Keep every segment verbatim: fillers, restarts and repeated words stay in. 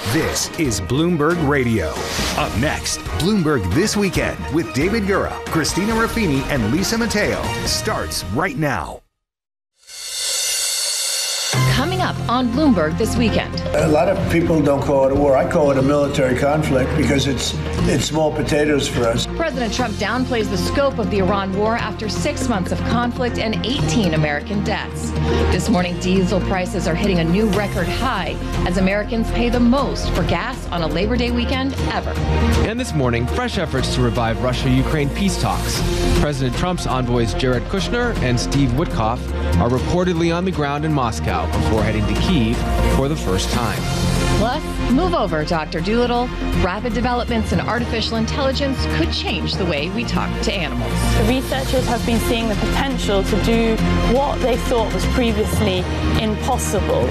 This is Bloomberg Radio. Up next, Bloomberg This Weekend with David Gura, Christina Ruffini, and Lisa Mateo starts right now. Coming up on Bloomberg This Weekend. A lot of people don't call it a war. I call it a military conflict because it's it's small potatoes for us. President Trump downplays the scope of the Iran war after six months of conflict and eighteen American deaths. This morning, diesel prices are hitting a new record high as Americans pay the most for gas on a Labor Day weekend ever. And this morning, fresh efforts to revive Russia-Ukraine peace talks. President Trump's envoys Jared Kushner and Steve Witkoff are reportedly on the ground in Moscow before heading to Kyiv for the first time. Plus, move over, Doctor Dolittle. Rapid developments in artificial intelligence could change the way we talk to animals. The researchers have been seeing the potential to do what they thought was previously impossible.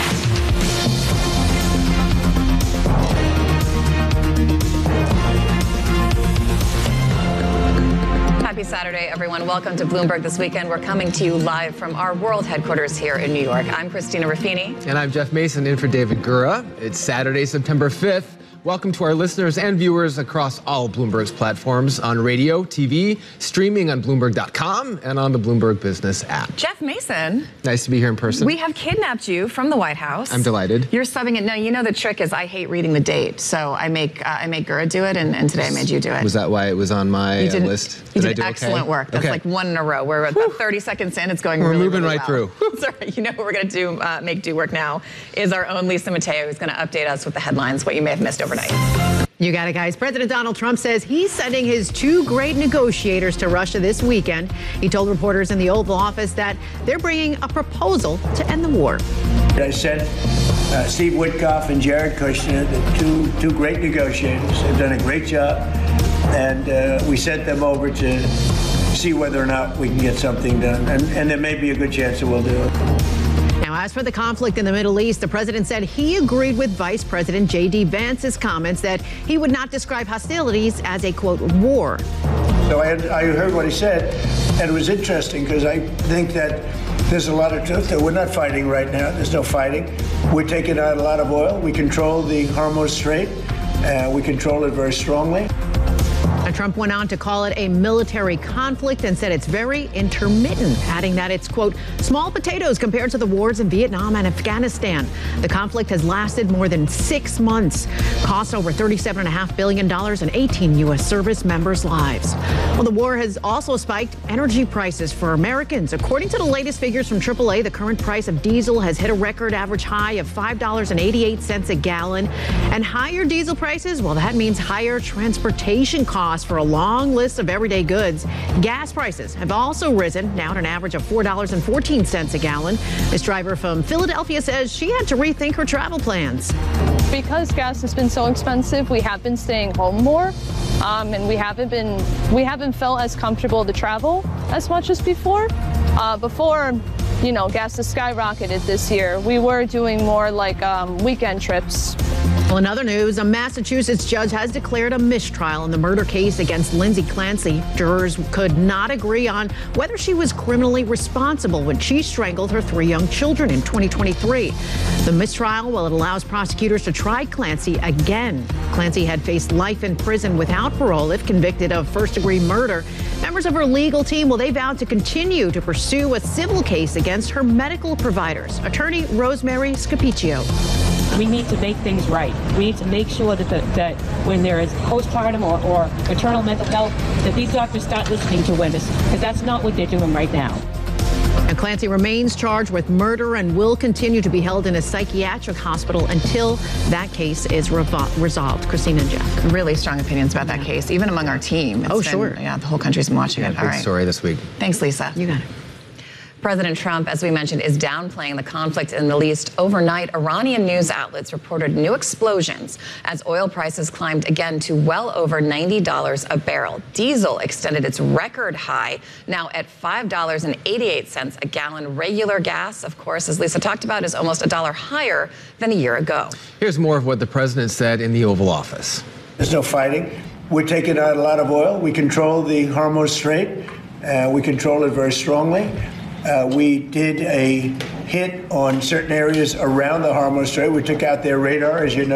Happy Saturday, everyone. Welcome to Bloomberg This Weekend. We're coming to you live from our world headquarters here in New York. I'm Christina Ruffini. And I'm Jeff Mason, in for David Gura. It's Saturday, September fifth. Welcome to our listeners and viewers across all Bloomberg's platforms on radio, T V, streaming on Bloomberg dot com, and on the Bloomberg Business app. Jeff Mason. Nice to be here in person. We have kidnapped you from the White House. I'm delighted. You're subbing it. No, you know the trick is I hate reading the date, so I make uh, I make Gura do it, and, and today I made you do it. Was that why it was on my you did, uh, list? You did, did, did excellent okay? work. That's okay. like one in a row. We're about thirty seconds in. It's going we're really, moving really right well. through. Sorry, you know what we're going to do, uh, make do work now, is our own Lisa Mateo, who's going to update us with the headlines, what you may have missed overnight. You got it, guys. President Donald Trump says he's sending his two great negotiators to Russia this weekend. He told reporters in the Oval Office that they're bringing a proposal to end the war. I sent uh, Steve Witkoff and Jared Kushner, the two, two great negotiators. They've done a great job. And uh, we sent them over to see whether or not we can get something done. And, and there may be a good chance that we'll do it. Now, as for the conflict in the Middle East, the president said he agreed with Vice President J D Vance's comments that he would not describe hostilities as a, quote, war. So I, had, I heard what he said, and it was interesting because I think that there's a lot of truth there. We're not fighting right now. There's no fighting. We're taking out a lot of oil. We control the Hormuz Strait. Uh, we control it very strongly. Now, Trump went on to call it a military conflict and said it's very intermittent, adding that it's, quote, small potatoes compared to the wars in Vietnam and Afghanistan. The conflict has lasted more than six months, cost over thirty-seven point five billion dollars and eighteen U S service members' lives. Well, the war has also spiked energy prices for Americans. According to the latest figures from triple A, the current price of diesel has hit a record average high of five dollars and eighty-eight cents a gallon. And higher diesel prices, well, that means higher transportation costs for a long list of everyday goods. Gas prices have also risen, now at an average of four dollars and fourteen cents a gallon. This driver from Philadelphia says she had to rethink her travel plans. Because gas has been so expensive, we have been staying home more, um, and we haven't been we haven't felt as comfortable to travel as much as before. Uh, before, you know, gas has skyrocketed this year. We were doing more like um, weekend trips. Well, in other news, a Massachusetts judge has declared a mistrial in the murder case against Lindsay Clancy. Jurors could not agree on whether she was criminally responsible when she strangled her three young children in twenty twenty-three. The mistrial, well, it allows prosecutors to try Clancy again. Clancy had faced life in prison without parole if convicted of first-degree murder. Members of her legal team, well, they vowed to continue to pursue a civil case against her medical providers. Attorney Rosemary Scapiccio. We need to make things right. We need to make sure that, the, that when there is postpartum or, or maternal mental health, that these doctors start listening to women, because that's not what they're doing right now. And Clancy remains charged with murder and will continue to be held in a psychiatric hospital until that case is revol- resolved. Christina and Jeff. Really strong opinions about that case, even among our team. It's oh, been, sure. Yeah, the whole country's been watching yeah, it. Big All right. story this week. Thanks, Lisa. You got it. President Trump, as we mentioned, is downplaying the conflict in the Middle East. Overnight, Iranian news outlets reported new explosions as oil prices climbed again to well over ninety dollars a barrel. Diesel extended its record high, now at five dollars and eighty-eight cents a gallon. Regular gas, of course, as Lisa talked about, is almost a dollar higher than a year ago. Here's more of what the president said in the Oval Office. There's no fighting. We're taking out a lot of oil. We control the Hormuz Strait. Uh, we control it very strongly. Uh, we did a hit on certain areas around the Hormuz Strait. We took out their radar, as you know.